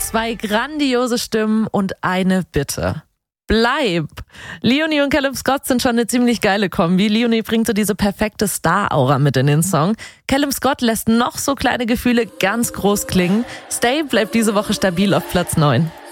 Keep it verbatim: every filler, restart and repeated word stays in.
Zwei grandiose Stimmen und eine Bitte. Bleib! Leonie und Callum Scott sind schon eine ziemlich geile Kombi. Leonie bringt so diese perfekte Star-Aura mit in den Song. Callum Scott lässt noch so kleine Gefühle ganz groß klingen. Stay bleibt diese Woche stabil auf Platz neun.